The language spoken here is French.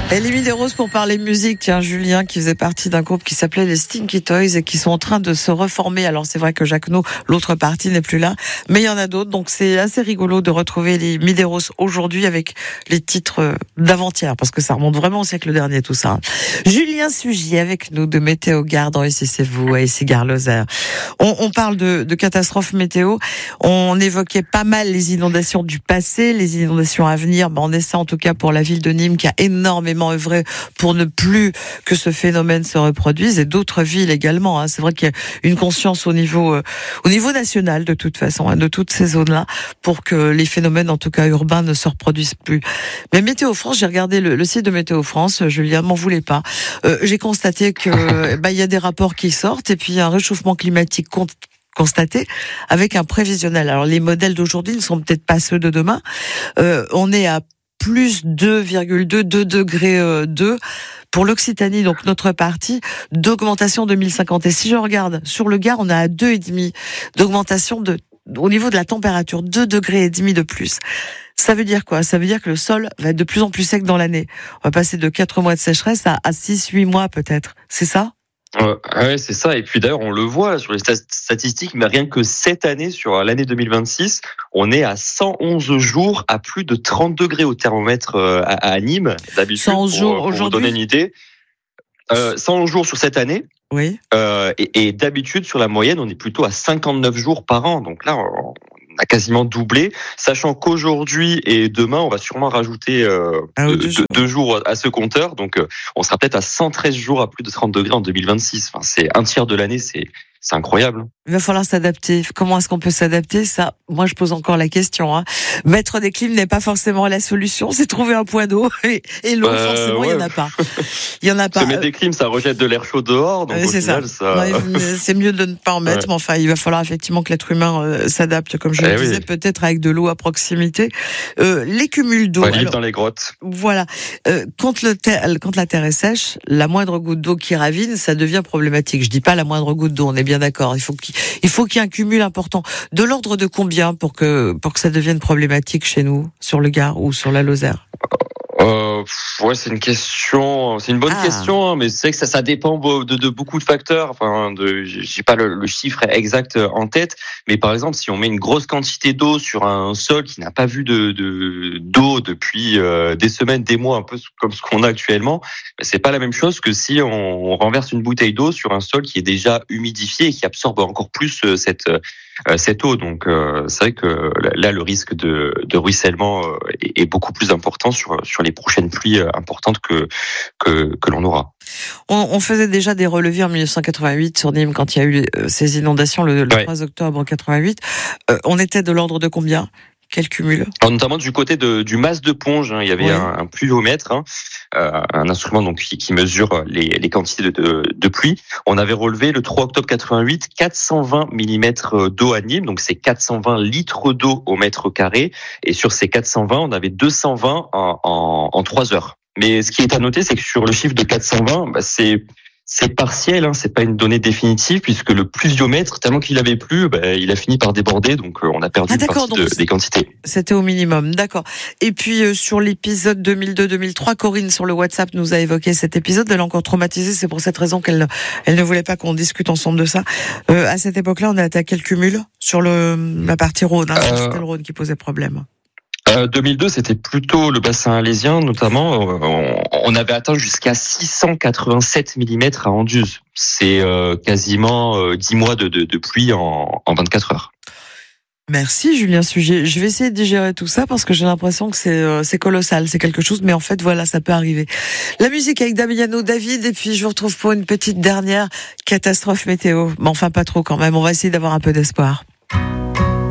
Et les 1000 euros pour parler musique, tiens, Julien qui faisait partie d'un groupe qui s'appelait les Stinky Toys et qui sont en train de se reformer. Alors c'est vrai que Jacques No, l'autre partie n'est plus là, mais il y en a d'autres, donc c'est assez rigolo de retrouver les 1000 euros aujourd'hui avec les titres d'avant-hier, parce que ça remonte vraiment au siècle dernier tout ça. Julien Sugy avec nous de Météo Gare dans Ici c'est vous, à Ici Gare Lozère. On parle de catastrophes météo, on évoquait pas mal les inondations du passé, les inondations à venir, on essaie en tout cas pour la ville de Nîmes qui a énormément œuvré pour ne plus que ce phénomène se reproduise, et d'autres villes également. C'est vrai qu'il y a une conscience au niveau national de toute façon, de toutes ces zones-là, pour que les phénomènes, en tout cas urbains, ne se reproduisent plus. Mais Météo France, j'ai regardé le site de Météo France, Julien, m'en voulait pas. J'ai constaté que il y a des rapports qui sortent, et puis il y a un réchauffement climatique constaté avec un prévisionnel. Alors les modèles d'aujourd'hui ne sont peut-être pas ceux de demain. On est à plus 2,2 degrés 2 pour l'Occitanie, donc notre partie d'augmentation 2050. Et si je regarde sur le Gard, on est à 2,5 d'augmentation au niveau de la température, 2,5 degrés de plus. Ça veut dire quoi? Ça veut dire que le sol va être de plus en plus sec dans l'année. On va passer de 4 mois de sécheresse à 6-8 mois peut-être. C'est ça? Ouais, c'est ça. Et puis d'ailleurs, on le voit là, sur les statistiques, mais rien que cette année, sur l'année 2026, on est à 111 jours à plus de 30 degrés au thermomètre à Nîmes. D'habitude, 111 jours pour vous donner une idée. 111 jours sur cette année. Oui. Et d'habitude, sur la moyenne, on est plutôt à 59 jours par an. Donc là, on a quasiment doublé, sachant qu'aujourd'hui et demain, on va sûrement rajouter 2 jours à ce compteur. Donc, on sera peut-être à 113 jours à plus de 30 degrés en 2026. Enfin, c'est un tiers de l'année, c'est incroyable. Il va falloir s'adapter. Comment est-ce qu'on peut s'adapter? Ça, moi, je pose encore la question. Mettre des clims n'est pas forcément la solution. C'est trouver un point d'eau. Et l'eau, forcément, il y en a pas. Il y en a pas. Mettre des clims, ça rejette de l'air chaud dehors. Donc au final, ça... c'est mieux de ne pas en mettre. Mais enfin, il va falloir effectivement que l'être humain s'adapte, comme je le disais, peut-être avec de l'eau à proximité. Les cumuls d'eau. Vivre dans les grottes. Voilà. Quand la terre est sèche, la moindre goutte d'eau qui ravine, ça devient problématique. Je dis pas la moindre goutte d'eau. On est bien d'accord. Il faut qu'il y ait un cumul important. De l'ordre de combien pour que ça devienne problématique chez nous, sur le Gard ou sur la Lozère? C'est une question, c'est une bonne question, mais c'est que ça dépend de beaucoup de facteurs. Enfin, j'ai pas le chiffre exact en tête, mais par exemple, si on met une grosse quantité d'eau sur un sol qui n'a pas vu d'eau depuis des semaines, des mois, un peu comme ce qu'on a actuellement, c'est pas la même chose que si on renverse une bouteille d'eau sur un sol qui est déjà humidifié et qui absorbe encore plus cette eau. Donc c'est vrai que là le risque de ruissellement est beaucoup plus important sur les prochaines pluies importantes que l'on aura. On faisait déjà des relevés en 1988 sur Nîmes quand il y a eu ces inondations le 3 octobre 88. On était de l'ordre de combien? Quel cumul? Alors, notamment du côté du Mas de Ponge, il y avait un pluviomètre, un instrument donc qui mesure les quantités de pluie. On avait relevé le 3 octobre 88 420 mm d'eau à Nîmes, donc c'est 420 litres d'eau au mètre carré. Et sur ces 420, on avait 220 en 3 heures. Mais ce qui est à noter, c'est que sur le chiffre de 420, c'est partiel, c'est pas une donnée définitive, puisque le pluviomètre, tellement qu'il avait plu, il a fini par déborder, donc on a perdu une partie des quantités. C'était au minimum, d'accord. Et puis sur l'épisode 2002-2003, Corinne sur le WhatsApp nous a évoqué cet épisode, elle est encore traumatisée, c'est pour cette raison qu'elle ne voulait pas qu'on discute ensemble de ça. À cette époque-là, on a attaqué le cumul sur la partie Rhône, c'était le Rhône qui posait problème. 2002, c'était plutôt le bassin alésien, notamment. On avait atteint jusqu'à 687 mm à Anduze. C'est quasiment 10 mois de pluie en 24 heures. Merci Julien Sugy. Je vais essayer de digérer tout ça parce que j'ai l'impression que c'est colossal, c'est quelque chose, mais en fait voilà, ça peut arriver. La musique avec Damiano David, et puis je vous retrouve pour une petite dernière catastrophe météo. Mais enfin pas trop quand même, on va essayer d'avoir un peu d'espoir.